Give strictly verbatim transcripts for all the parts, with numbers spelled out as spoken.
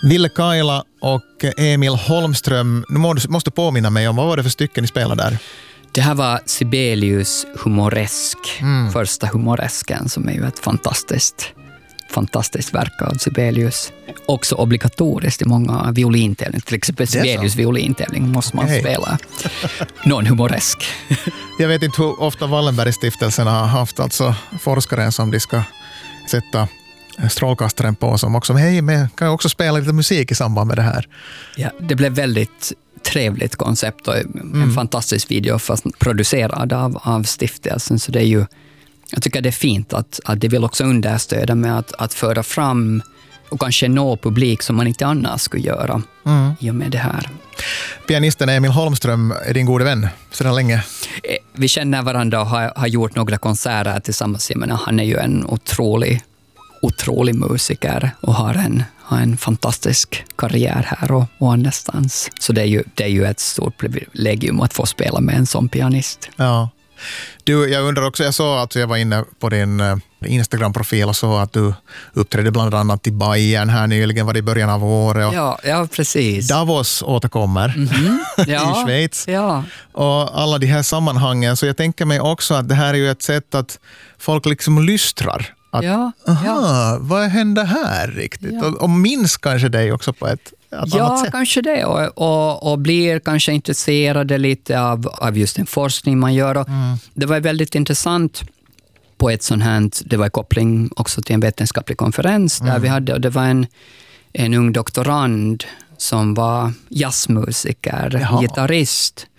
Ville Kaila och Emil Holmström, nu måste påminna mig om, vad var det för stycken ni spelade där? Det här var Sibelius humoresk, mm. första humoresken, som är ju ett fantastiskt, fantastiskt verk av Sibelius. Också obligatoriskt i många violintävlingar, till exempel Sibelius violintävling måste man okay. spela någon humoresk. Jag vet inte hur ofta Wallenbergstiftelsen har haft alltså forskare som de ska sätta strålkastaren på, som också, hej, men kan jag också spela lite musik i samband med det här? Ja, det blev väldigt trevligt koncept och en mm. fantastisk video fast producerad av, av stiftelsen, så det är ju, jag tycker det är fint att, att det vill också understöda med att, att föra fram och kanske nå publik som man inte annars skulle göra mm. i och med det här. Pianisten Emil Holmström är din gode vän sedan länge. Vi känner varandra och har, har gjort några konserter tillsammans. Jag menar, han är ju en otrolig otrolig musiker och har en, har en fantastisk karriär här och, och annanstans. Så det är, ju, det är ju ett stort privilegium att få spela med en sån pianist. Ja. Du, jag undrar också, jag såg att jag var inne på din Instagram-profil och så att du uppträdde bland annat i Bayern här nyligen, var det i början av året. Och ja, ja, precis. Davos återkommer mm-hmm. ja, i Schweiz. Ja. Och alla de här sammanhangen, så jag tänker mig också att det här är ju ett sätt att folk liksom lystrar. Att, ja, aha, ja. vad händer här riktigt? Ja. Och, och minns kanske dig också på ett, ett ja, annat sätt. Ja, kanske det. Och, och, och blir kanske intresserade lite av, av just den forskning man gör. Och mm. Det var väldigt intressant på ett sånt här, det var en koppling också till en vetenskaplig konferens där mm. vi hade, och det var en, en ung doktorand som var jazzmusiker, Jaha. gitarrist.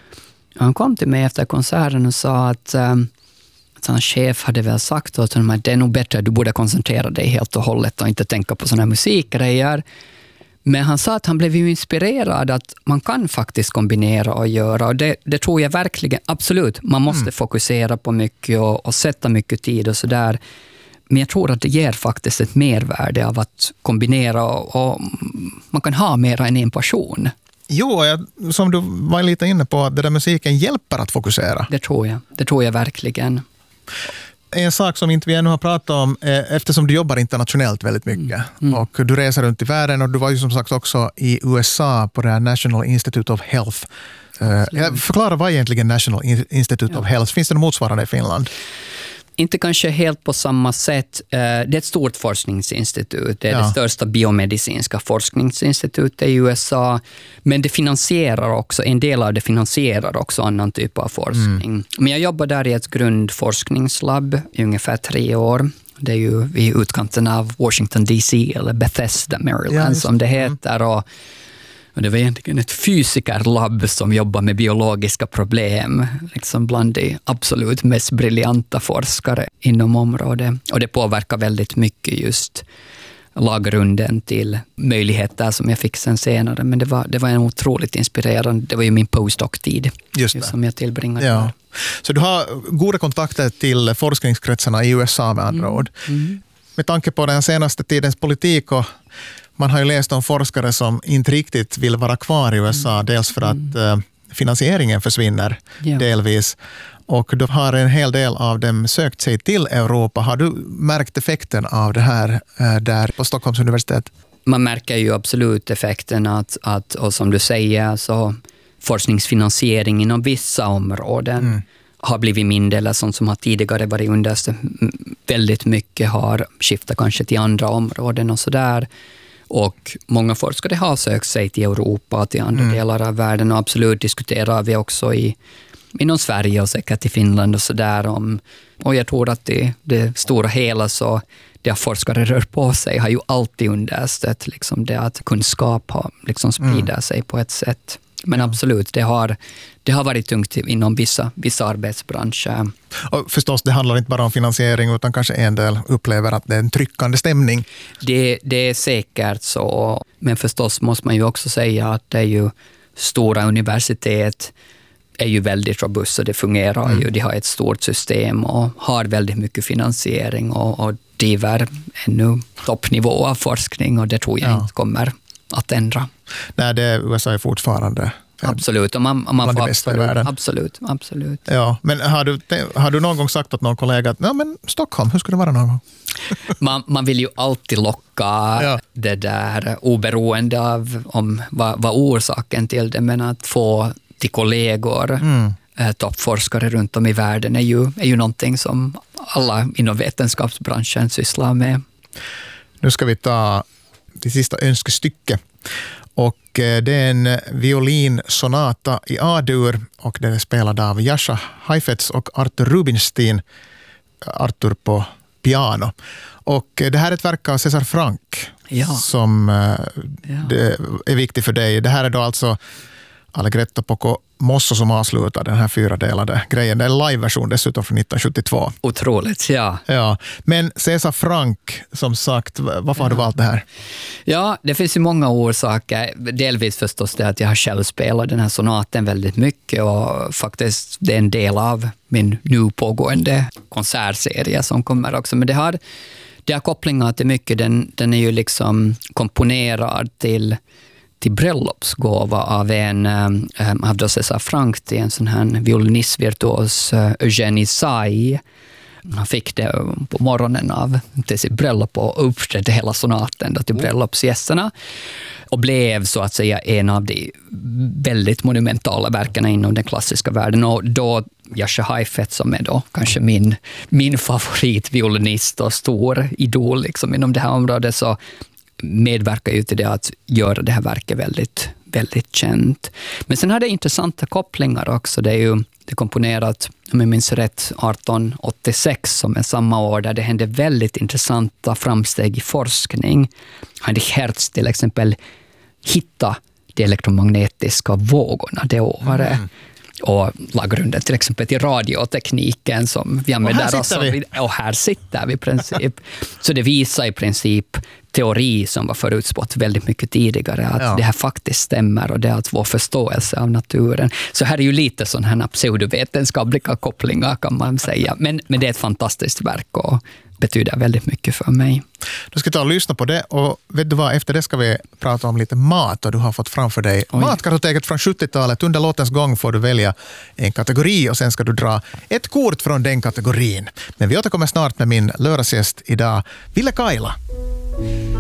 Han kom till mig efter konserten och sa att um, hans chef hade väl sagt åt honom att det är nog bättre att du borde koncentrera dig helt och hållet och inte tänka på sådana musikgrejer. Men han sa att han blev ju inspirerad att man kan faktiskt kombinera och göra. Och det, det tror jag verkligen, absolut. Man måste mm. fokusera på mycket och, och sätta mycket tid och sådär. Men jag tror att det ger faktiskt ett mervärde av att kombinera och, och man kan ha mer än en passion. Jo, jag, som du var lite inne på, att det där musiken hjälper att fokusera. Det tror jag. Det tror jag verkligen. En sak som inte vi ännu har pratat om, eftersom du jobbar internationellt väldigt mycket mm. Mm. och du reser runt i världen, och du var ju som sagt också i U S A på det här National Institute of Health. Jag förklarar vad egentligen National Institute ja. of Health. Finns det något motsvarande i Finland? Inte kanske helt på samma sätt. Det är ett stort forskningsinstitut. Det är ja. det största biomedicinska forskningsinstitutet i U S A. Men det finansierar också, en del av det finansierar också annan typ av forskning. Mm. Men jag jobbar där i ett grundforskningslabb i ungefär tre år. Det är ju vid utkanten av Washington D C eller Bethesda, Maryland ja, som det heter. Och Och det var egentligen ett fysikerlabb som jobbar med biologiska problem, liksom bland de absolut mest briljanta forskare inom området. Och det påverkar väldigt mycket just laggrunden till möjligheter som jag fick sen senare. Men det var, det var en otroligt inspirerande, det var ju min postdoc-tid som jag tillbringade. Ja. Så du har goda kontakter till forskningskretsarna i U S A med andra mm. ord. Mm. Med tanke på den senaste tidens politik, och man har ju läst om forskare som inte riktigt vill vara kvar i U S A, mm. dels för att mm. finansieringen försvinner ja. delvis. Och då har en hel del av dem sökt sig till Europa. Har du märkt effekten av det här där på Stockholms universitet? Man märker ju absolut effekten att, att och som du säger, så forskningsfinansiering inom vissa områden mm. har blivit mindre, eller sånt som har tidigare varit understöd väldigt mycket har skiftat kanske till andra områden och sådär. Och många forskare har sökt sig till Europa och till andra mm. delar av världen, och absolut diskuterar vi också i inom Sverige och säkert i Finland och sådär om. Och jag tror att det, det stora hela, så det forskare rör på sig har ju alltid understött liksom det att kunskap har liksom sprider mm. sig på ett sätt. Men ja. absolut, det har, det har varit tungt inom vissa, vissa arbetsbranscher. Och förstås, det handlar inte bara om finansiering, utan kanske en del upplever att det är en tryckande stämning. Det, det är säkert så, men förstås måste man ju också säga att det är ju stora universitet är ju väldigt robust och det fungerar mm. ju. De har ett stort system och har väldigt mycket finansiering och, och driver ännu toppnivå av forskning, och det tror jag ja. inte kommer att ändra. Nej, det är U S A är fortfarande absolut, och man, man får absolut, absolut, absolut. Ja, men har du, har du någon gång sagt åt någon kollega att ja, men Stockholm, hur skulle det vara någon gång? man, man vill ju alltid locka ja. det där oberoende av om, vad, vad orsaken till det, men att få till kollegor, mm. eh, toppforskare runt om i världen är ju, är ju någonting som alla inom vetenskapsbranschen sysslar med. Nu ska vi ta det sista önskestycke. Och det är en violinsonata i A-dur och den är spelad av Jascha Heifetz och Arthur Rubinstein. Arthur på piano. Och det här är ett verk av César Franck ja. som ja. Det är viktigt för dig. Det här är då alltså Allegretto poco mosso som avslutar den här fyradelade grejen. Det är en live-version dessutom från nittonhundrasjuttiotvå. Otroligt, ja. ja. Men César Franck, som sagt, varför ja. har du valt det här? Ja, det finns ju många orsaker. Delvis förstås det att jag har själv spelat den här sonaten väldigt mycket och faktiskt det är en del av min nu pågående konsertserie som kommer också. Men det har, det har kopplingar till mycket. Den, den är ju liksom komponerad till till bröllopsgåva av en äh, av då César Franck till en sån här violinistvirtuos äh, Eugène Say. Han fick det på morgonen av till sitt bröllop och uppträdde hela sonaten då till bröllopsgästerna och blev så att säga en av de väldigt monumentala verken inom den klassiska världen. Och då Jascha Heifetz som är då kanske min, min favoritviolinist och stor idol liksom inom det här området, så medverkar ju till det att göra det här verket väldigt, väldigt känt. Men sen har det intressanta kopplingar också. Det är ju det är komponerat, om jag minns rätt, arton åttiosex som är samma år där det hände väldigt intressanta framsteg i forskning. Heinrich Hertz till exempel hittade de elektromagnetiska vågorna det året. Mm. Och la grunden till exempel till radiotekniken som vi använder. Och här sitter vi. Och här sitter vi i princip. Så det visar i princip teori som var förutspått väldigt mycket tidigare att ja. det här faktiskt stämmer och det är att vår förståelse av naturen. Så här är ju lite sådana här pseudovetenskapliga kopplingar kan man säga. Men, men det är ett fantastiskt verk och betyder väldigt mycket för mig. Du ska ta och lyssna på det och vet du vad, efter det ska vi prata om lite mat och du har fått framför dig Oj. Matkartoteket från sjuttiotalet. Under låtens gång får du välja en kategori och sen ska du dra ett kort från den kategorin. Men vi återkommer snart med min lördagsgäst idag, Ville Kaila.